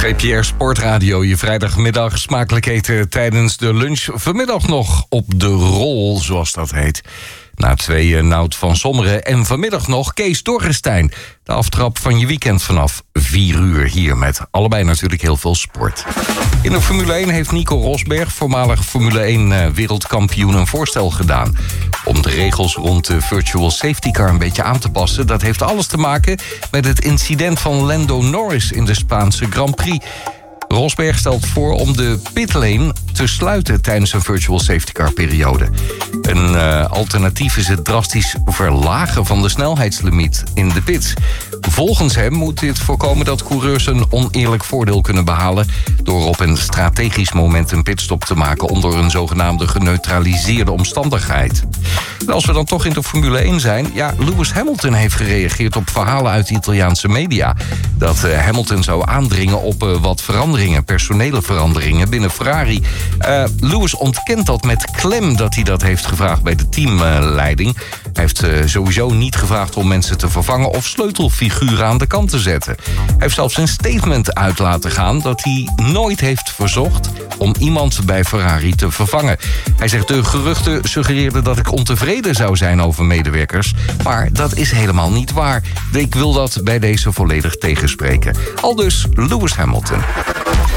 GPR Sportradio, je vrijdagmiddag smakelijk eten tijdens de lunch. Vanmiddag nog op de rol, zoals dat heet. Na 2 Nout van Sommeren en vanmiddag nog Kees Dorrestein. De aftrap van je weekend vanaf 4 uur hier met allebei natuurlijk heel veel sport. In de Formule 1 heeft Nico Rosberg, voormalig Formule 1 wereldkampioen, een voorstel gedaan om de regels rond de virtual safety car een beetje aan te passen. Dat heeft alles te maken met het incident van Lando Norris in de Spaanse Grand Prix. Rosberg stelt voor om de pitlane te sluiten tijdens een virtual safety car periode. Een alternatief is het drastisch verlagen van de snelheidslimiet in de pits. Volgens hem moet dit voorkomen dat coureurs een oneerlijk voordeel kunnen behalen door op een strategisch moment een pitstop te maken onder een zogenaamde geneutraliseerde omstandigheid. En als we dan toch in de Formule 1 zijn, ja, Lewis Hamilton heeft gereageerd op verhalen uit de Italiaanse media dat Hamilton zou aandringen op wat veranderingen, personele veranderingen binnen Ferrari. Lewis ontkent dat met klem dat hij dat heeft gevraagd bij de teamleiding. Hij heeft sowieso niet gevraagd om mensen te vervangen of sleutelfiguren aan de kant te zetten. Hij heeft zelfs een statement uit laten gaan dat hij nooit heeft verzocht om iemand bij Ferrari te vervangen. Hij zegt, de geruchten suggereerden dat ik ontevreden zou zijn over medewerkers, maar dat is helemaal niet waar. Ik wil dat bij deze volledig tegenspreken. Aldus Lewis Hamilton.